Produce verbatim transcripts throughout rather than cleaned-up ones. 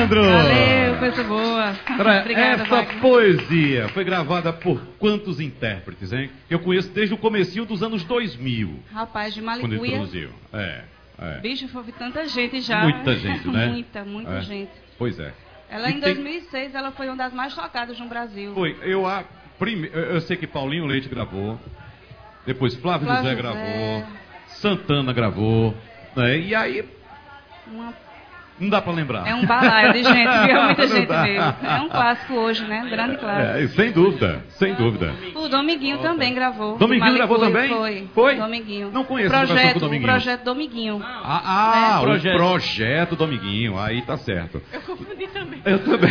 Leandro! Valeu, coisa boa. Obrigada, Essa Wagner. poesia foi gravada por quantos intérpretes, hein? Eu conheço desde o comecinho dos anos dois mil. Rapaz, de Quando Malicuia, introduziu. É, é. bicho, foi tanta gente já. Muita gente, né? Muita, muita É. gente. Pois é. Ela E em tem- dois mil e seis, ela foi uma das mais tocadas no Brasil. Foi, eu, a, prime... eu sei que Paulinho Leite gravou, depois Flávio, Flávio José José. gravou, Santana gravou, né? E aí Uma- não dá pra lembrar. É um balaio de gente, viu? Muita Não gente dá. veio. É um clássico hoje, né? Um grande clássico. É, sem dúvida, sem dúvida. O Dominguinho também gravou. Dominguinho gravou Malicuia, também? Foi. Foi? Dominguinho. Não conheço o a gravação projeto, com o Dominguinho. O projeto Dominguinho. Ah, ah É. o Projeto. projeto Dominguinho, aí tá certo. Eu confundi também. Eu também.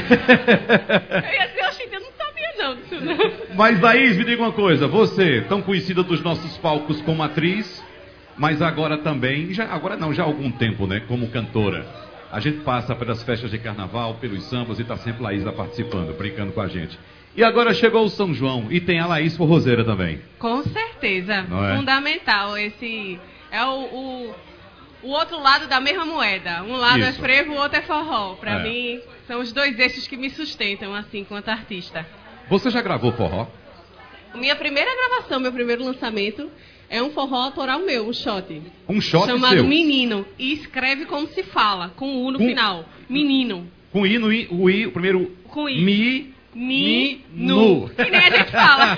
Eu ia dizer, oxe, eu não sabia não disso não. Mas, Thaís, me diga uma coisa. Você, tão conhecida dos nossos palcos como atriz, mas agora também, já, agora não, já há algum tempo, né, como cantora. A gente passa pelas festas de carnaval, pelos sambas e tá sempre Laís lá participando, brincando com a gente. E agora chegou o São João e tem a Laís Forrozeira também. Com certeza. Não é? Fundamental. Esse é o, o, o outro lado da mesma moeda. Um lado Isso. é frevo, o outro é forró. Pra É. mim, são os dois eixos que me sustentam, assim, enquanto artista. Você já gravou forró? Minha primeira gravação, meu primeiro lançamento, é um forró autoral meu, um shot. Um shot chamado seu. Menino. E escreve como se fala, com U no Com- final. Menino. Com I no I, o I, o primeiro Com I. Mi, Mi, nu. nu. Que nem a gente fala.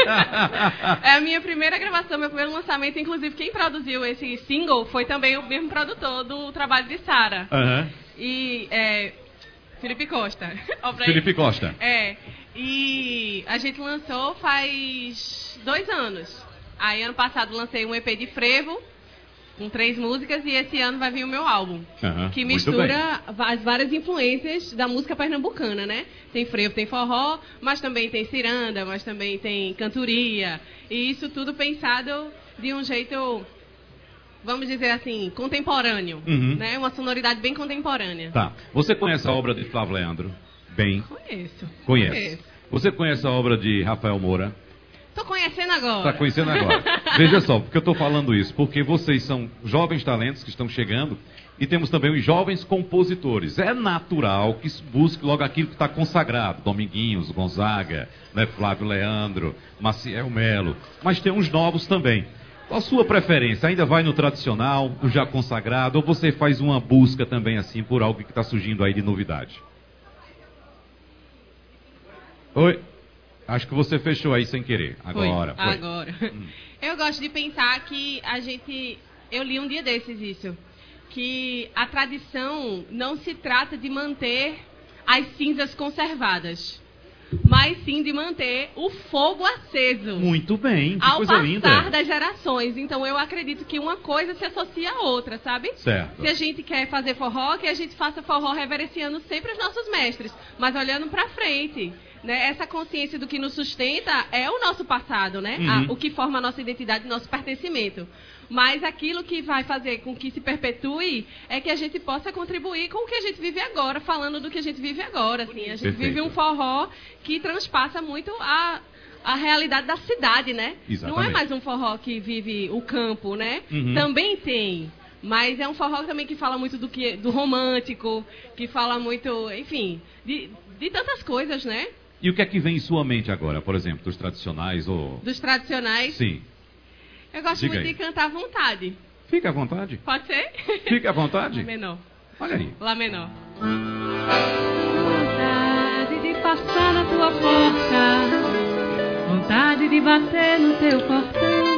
É a minha primeira gravação, meu primeiro lançamento. Inclusive, quem produziu esse single foi também o mesmo produtor do trabalho de Sara. Aham. E, é... Felipe Costa. Ó, pra Felipe ele. Costa. É. E a gente lançou faz dois anos. Aí, ano passado, lancei um E P de frevo, com três músicas, e esse ano vai vir o meu álbum. Aham, Que muito mistura as várias influências da música pernambucana, né? Tem frevo, tem forró, mas também tem ciranda, mas também tem cantoria. E isso tudo pensado de um jeito, vamos dizer assim, contemporâneo. Uhum. Né? Uma sonoridade bem contemporânea. Tá. Você conhece a obra de Flávio Leandro? Bem. Conheço. Conhece. Conheço. Você conhece a obra de Rafael Moura? Tô conhecendo agora. Está conhecendo agora. Veja só, porque eu estou falando isso, porque vocês são jovens talentos que estão chegando e temos também os jovens compositores. É natural que se busque logo aquilo que está consagrado. Dominguinhos, Gonzaga, né, Flávio Leandro, Maciel Melo. Mas tem uns novos também. Qual a sua preferência? Ainda vai no tradicional, no já consagrado, ou você faz uma busca também assim por algo que está surgindo aí de novidade? Oi? Acho que você fechou aí sem querer. Agora. Foi. Foi. Agora. Hum. Eu gosto de pensar que a gente... Eu li um dia desses isso. Que a tradição não se trata de manter as cinzas conservadas, mas sim de manter o fogo aceso. Muito bem, que Ao coisa passar linda. das gerações. Então eu acredito que uma coisa se associa à outra, sabe? Certo. Se a gente quer fazer forró, que a gente faça forró reverenciando sempre os nossos mestres, mas olhando pra frente. Né? Essa consciência do que nos sustenta é o nosso passado, né? Uhum. A- o que forma a nossa identidade, nosso pertencimento. Mas aquilo que vai fazer com que se perpetue é que a gente possa contribuir com o que a gente vive agora, falando do que a gente vive agora. Assim. A gente Perfeito. vive um forró que transpassa muito a, a realidade da cidade, né? Exatamente. Não é mais um forró que vive o campo, né? Uhum. Também tem. Mas é um forró também que fala muito do, que, do romântico, que fala muito, enfim, de, de tantas coisas, né? E o que é que vem em sua mente agora, por exemplo, dos tradicionais ou... Dos tradicionais. Sim. Eu gosto Diga muito aí. de cantar à vontade. Fique à vontade. Pode ser? Fique à vontade. Lá menor. Olha aí. Lá menor. Vontade de passar na tua porta, vontade de bater no teu portão.